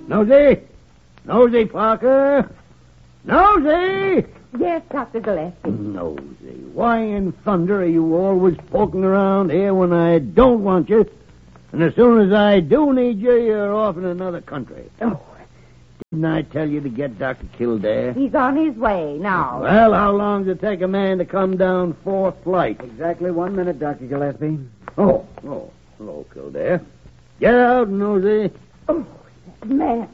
Nosy! Nosy, Parker! Nosy! Yes, Dr. Gillespie. Nosy, why in thunder are you always poking around here when I don't want you? And as soon as I do need you, you're off in another country. Oh, Didn't I tell you to get Dr. Kildare? he's on his way now. Well, how long does it take a man to come down 4th flight? Exactly 1 minute, Dr. Gillespie. Oh, hello, Kildare. Get out, Nosy. Oh, that man.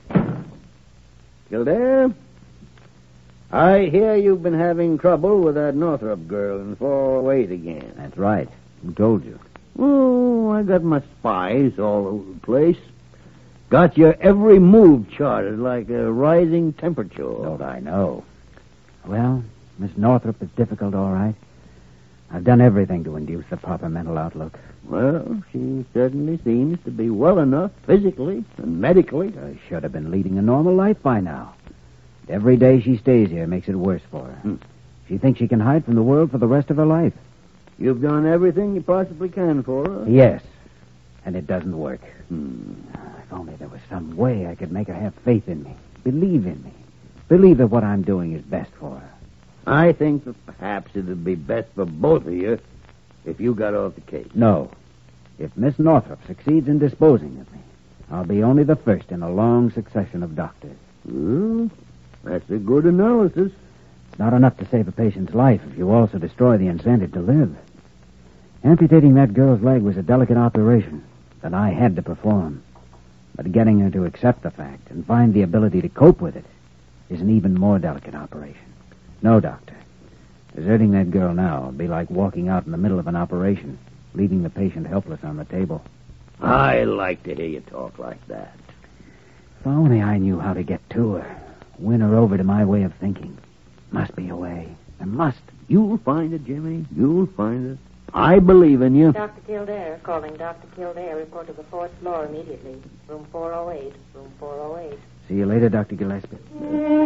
Kildare, I hear you've been having trouble with that Northrop girl in 408 again. That's right. Who told you? Oh, I got my spies all over the place. Got your every move charted like a rising temperature. Don't I know? Well, Miss Northrop is difficult, all right. I've done everything to induce the proper mental outlook. Well, she certainly seems to be well enough physically and medically. I should have been leading a normal life by now. Every day she stays here makes it worse for her. She thinks she can hide from the world for the rest of her life. You've done everything you possibly can for her. Yes, and it doesn't work. If only there was some way I could make her have faith in me, believe in me, believe that what I'm doing is best for her. I think that perhaps it'd be best for both of you if you got off the case. No. If Miss Northrop succeeds in disposing of me, I'll be only the first in a long succession of doctors. Well, that's a good analysis. It's not enough to save a patient's life if you also destroy the incentive to live. Amputating that girl's leg was a delicate operation that I had to perform. But getting her to accept the fact and find the ability to cope with it is an even more delicate operation. No, Doctor. Deserting that girl now would be like walking out in the middle of an operation, leaving the patient helpless on the table. I like to hear you talk like that. If only I knew how to get to her, win her over to my way of thinking. Must be a way. There must. You'll find it, Jimmy. You'll find it. I believe in you. Dr. Kildare, calling Dr. Kildare. Report to the 4th floor immediately. Room 408. Room 408. See you later, Dr. Gillespie.